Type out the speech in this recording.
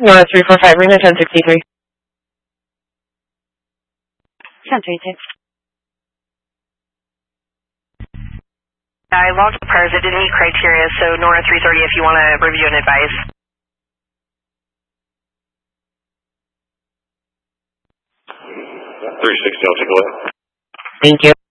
Nora 345, Rena 1063. 1032. I logged the priors. It didn't meet criteria, so Nora 330 if you want to review and advise. 360, I'll take a look. Thank you.